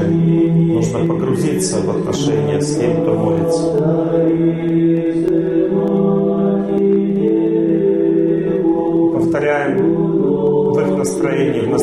нужно погрузиться в отношения с тем, кто молится. Повторяем в их настроении,